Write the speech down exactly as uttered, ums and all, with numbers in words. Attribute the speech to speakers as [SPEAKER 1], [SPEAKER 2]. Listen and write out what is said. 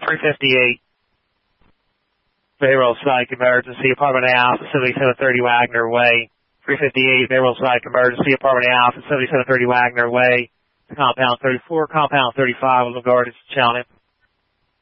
[SPEAKER 1] three fifty-eight. Payroll Psych Emergency, Apartment A, seventy-seven thirty Wagner Way. three fifty-eight, Payroll Psych Emergency, Apartment A, seventy-seven thirty Wagner Way. Compound thirty-four, Compound thirty-five, with regard to challenge.